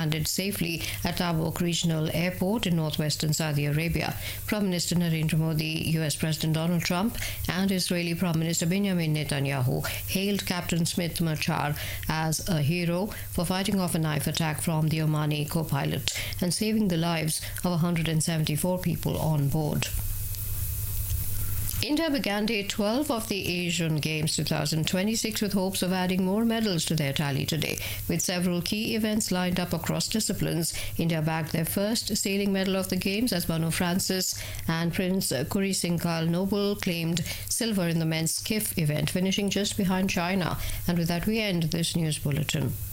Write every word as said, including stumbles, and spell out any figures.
landed safely at Tabuk Regional Airport in northwestern Saudi Arabia. Prime Minister Narendra Modi, U S President Donald Trump, and Israeli Prime Minister Benjamin Netanyahu hailed Captain Smith Machar as a hero for fighting off a knife attack from the Omani co-pilot and saving the lives of one hundred seventy-four people on board. India began day twelve of the Asian Games twenty twenty-six with hopes of adding more medals to their tally today. With several key events lined up across disciplines, India bagged their first sailing medal of the Games as Manu Francis and Prince Kurisinghal Noble claimed silver in the men's skiff event, finishing just behind China. And with that, we end this news bulletin.